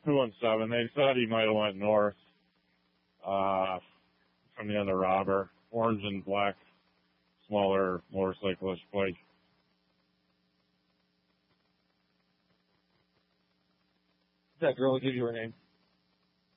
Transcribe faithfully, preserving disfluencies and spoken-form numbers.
two one seven. They said he might have went north uh, from the other robber. Orange and black, smaller motorcyclist plate. Did that girl give you her name?